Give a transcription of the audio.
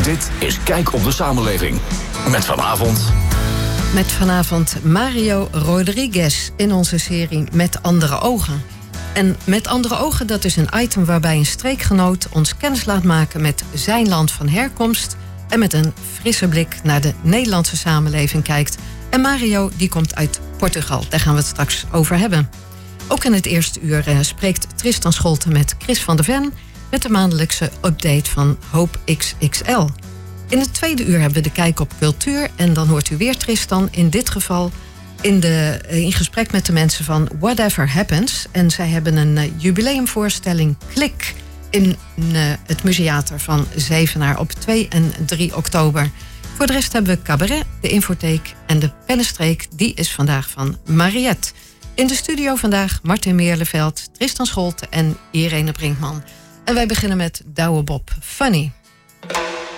Dit is Kijk op de Samenleving. Met vanavond Mario Rodriguez in onze serie Met Andere Ogen. En Met Andere Ogen, dat is een item waarbij een streekgenoot ons kennis laat maken met zijn land van herkomst en met een frisse blik naar de Nederlandse samenleving kijkt. En Mario, die komt uit Portugal. Daar gaan we het straks over hebben. Ook in het eerste uur spreekt Tristan Scholten met Chris van der Ven met de maandelijkse update van Hoop XXL. In het tweede uur hebben we de kijk op cultuur en dan hoort u weer Tristan, in dit geval in gesprek met de mensen van Whatever Happens. En zij hebben een jubileumvoorstelling Klik in het Museater van Zevenaar op 2 en 3 oktober. Voor de rest hebben we cabaret, de infotheek en de pennenstreek. Die is vandaag van Mariette. In de studio vandaag Martin Meerleveld, Tristan Scholten en Irene Brinkman. En wij beginnen met Douwe Bob Funny.